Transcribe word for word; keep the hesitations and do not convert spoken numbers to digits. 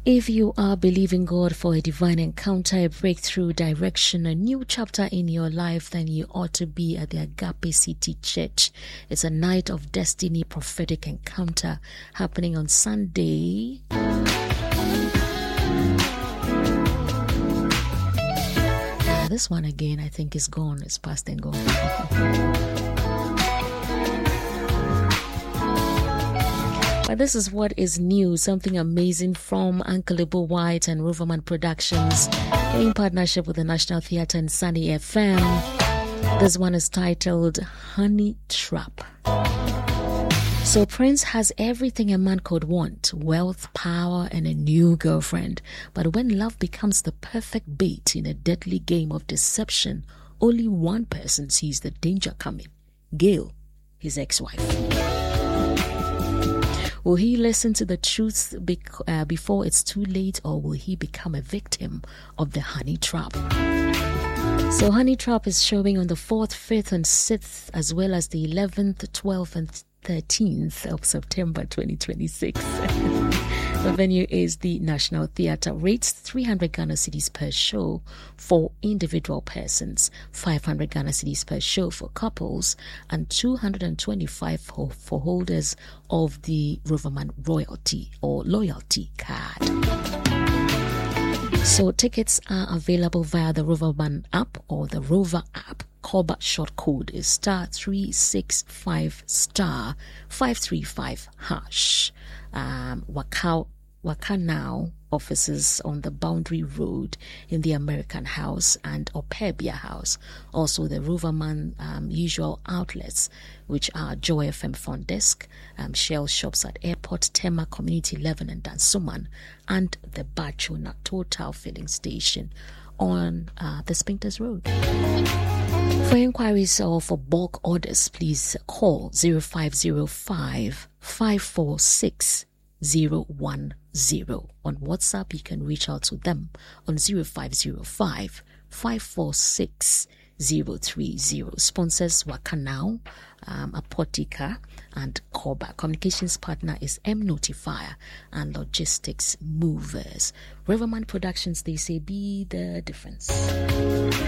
If you are believing God for a divine encounter, a breakthrough, direction, a new chapter in your life, then you ought to be at the Agape City Church. It's a night of destiny prophetic encounter happening on Sunday. Uh, this one again, I think is gone. It's past and gone. But this is what is new, something amazing from Uncle Ibo White and Roverman Productions in partnership with the National Theatre and Sunny F M. This one is titled Honey Trap. So Prince has everything a man could want: wealth, power, and a new girlfriend. But when love becomes the perfect bait in a deadly game of deception, only one person sees the danger coming: Gail, his ex-wife. Will he listen to the truth bec- uh, before it's too late, or will he become a victim of the honey trap? So Honey Trap is showing on the fourth, fifth, and sixth, as well as the eleventh, twelfth, and thirteenth of September twenty twenty-six. The venue is the National Theatre. Rates three hundred Ghana cedis per show for individual persons, five hundred Ghana cedis per show for couples, and two hundred twenty-five for, for holders of the Roverman Royalty or Loyalty card. So tickets are available via the Roverman app or the Rover app. Coba short code is star three six five star five three five hash. Um, Wakau Waka Now offices on the Boundary Road in the American House and Opebia House. Also the Roverman um, usual outlets, which are Joy F M Front Desk, um, Shell Shops at Airport, Tema Community eleven and Dansuman, and the Bachona Total Filling Station on uh, the Spinkters Road. For inquiries or for bulk orders, please call zero five zero five, five four six, zero one zero. On WhatsApp, you can reach out to them on zero five zero five, five four six, zero three zero. Sponsors Waka Now, um, Apotica, and Coba. Communications partner is M Notifier and Logistics Movers. Riverman Productions, they say, be the difference.